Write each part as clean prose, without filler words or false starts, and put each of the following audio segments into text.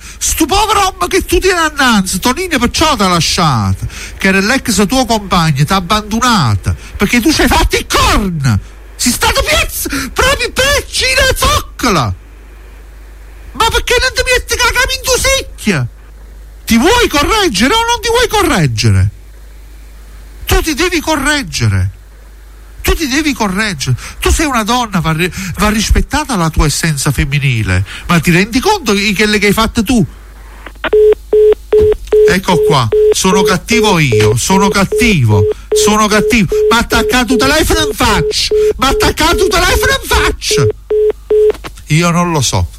sto povero uomo che tu tieni annanzi, Tonino perciò ti ha lasciata, che era l'ex tuo compagno, ti ha abbandonata, perché tu ci hai fatto il corno, sei stato proprio peccina e zoccola. Ma perché non ti metti cagami in tua secchia? Ti vuoi correggere o non ti vuoi correggere? Tu ti devi correggere. Tu sei una donna, va rispettata la tua essenza femminile, ma ti rendi conto di quelle che hai fatto tu? Ecco qua, sono cattivo, ma attaccato il telefono in faccia, io non lo so,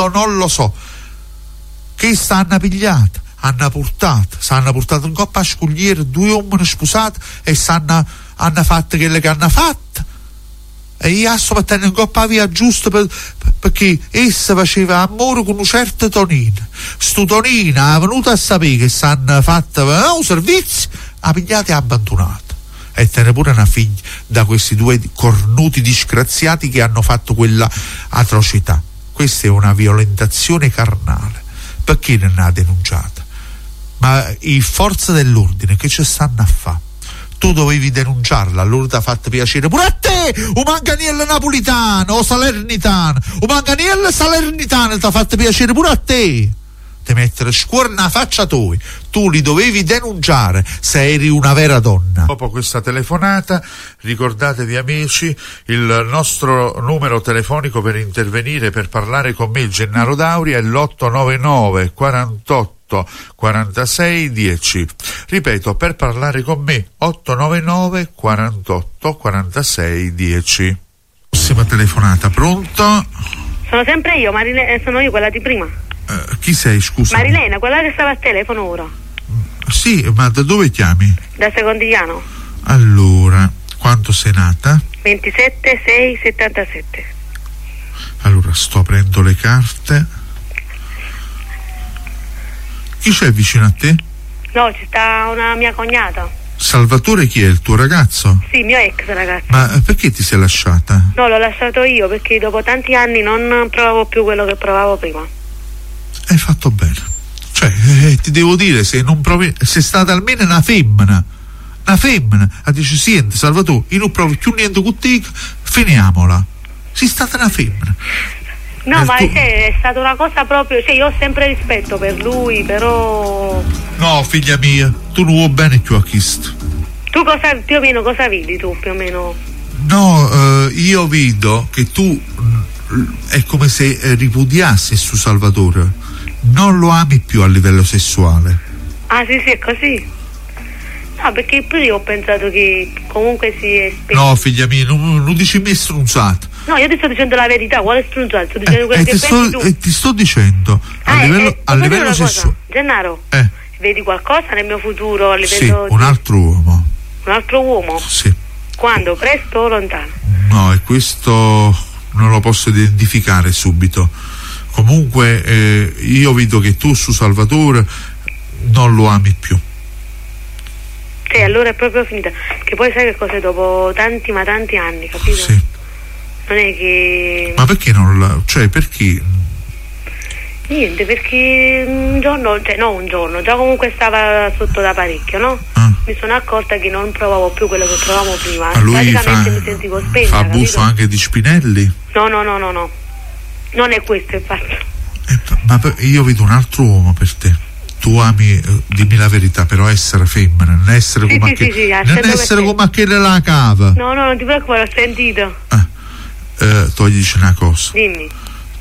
che stanno pigliata, hanno portato un coppa a scogliere, 2 uomini sposati e hanno fatto quelle che hanno fatto, e io sto mettendo un coppa via giusto perché essa faceva amore con un certo Tonino. Sto Tonino è venuto a sapere che s'hanno fatto un servizio, ha pigliato e ha abbandonato, e te ne pure una figlia da questi 2 cornuti disgraziati che hanno fatto quella atrocità. Questa è una violentazione carnale. Perché non ha denunciata? Ma i forze dell'ordine che ci stanno a fare? Tu dovevi denunciarla, allora ti ha fatto piacere pure a te, o manganiello napolitano o salernitano, o manganiello salernitano ti ha fatto piacere pure a te. Ti mettere scuola nella faccia tu li dovevi denunciare se eri una vera donna. Dopo questa telefonata, ricordatevi amici, il nostro numero telefonico per intervenire, per parlare con me, Gennaro Dauria, è l'899 48 46 10. Ripeto, per parlare con me 899 48 46 10. Prossima telefonata, pronto? Sono sempre io, Marilena, sono io quella di prima. Chi sei, scusa? Marilena, quella che stava al telefono ora. Sì, ma da dove chiami? Da Secondigliano. Allora, quando sei nata? 27/6/77. Allora, sto aprendo le carte. Chi c'è vicino a te? No, ci sta una mia cognata. Salvatore chi è, il tuo ragazzo? Sì, mio ex ragazzo. Ma perché ti sei lasciata? No, l'ho lasciato io perché dopo tanti anni non provavo più quello che provavo prima. Hai fatto bene. Cioè, ti devo dire, se non provi, sei stata almeno una femmina, a dice, senti Salvatore, io non provo più niente con te, finiamola. Sei stata una femmina. No, ma è stata una cosa proprio, io ho sempre rispetto per lui, però... No, figlia mia, tu non vuoi bene più a questo. Tu più o meno cosa vedi tu, più o meno? No, io vedo che tu è come se ripudiassi su Salvatore, non lo ami più a livello sessuale. Ah sì, è così. No, perché pure io ho pensato che comunque si è spento. No, figlia mia, non dici me strunzato. No, io ti sto dicendo la verità, quale strunzato? Sto dicendo quello che pensi tu. Ti sto dicendo, a livello sessuale. Gennaro, vedi qualcosa nel mio futuro a livello sì, un altro uomo. Un altro uomo? Sì. Quando? Presto o lontano? No, e questo non lo posso identificare subito. Comunque io vedo che tu su Salvatore non lo ami più. Sì, allora è proprio finita. Che poi sai che cos'è, dopo tanti anni, capito? Sì. Non è che... Ma perché non la... cioè perché... Niente, perché un giorno, già comunque stava sotto da parecchio, no? Mi sono accorta che non provavo più quello che provavo prima. Ma lui praticamente mi sentivo spenta. Fa abuso anche di Spinelli? No. Non è questo il fatto. Ma io vedo un altro uomo per te. Tu ami, dimmi la verità, però essere femmina, non essere come come a che la cava. No, non ti preoccupare, ho sentito. Tu dici una cosa. Dimmi.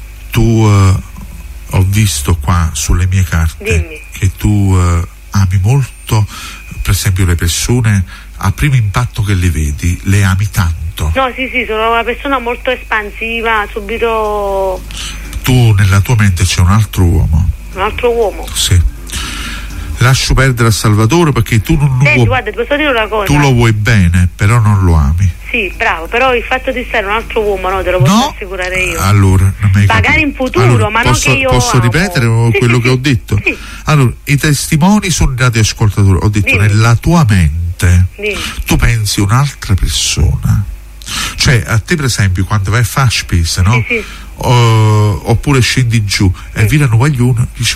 Tu ho visto qua sulle mie carte che tu ami molto, per esempio, le persone a primo impatto che le vedi, le ami tanto. No, sì, sono una persona molto espansiva, subito. Tu nella tua mente c'è un altro uomo. Un altro uomo? Sì. Lascio perdere a Salvatore perché tu non vuoi. Guarda, ti posso dire una cosa. Tu lo vuoi bene, però non lo ami. Sì, bravo, però il fatto di stare un altro uomo, no, te lo posso assicurare io. Allora, magari in futuro, allora, ma non che io posso ripetere quello che ho detto? Sì. Allora, i testimoni sono i radioascoltatori. Ho detto, nella tua mente tu pensi un'altra persona. Cioè, a te per esempio, quando vai a fare spesa, no? Sì. Oppure scendi giù e virano guaglione, dici,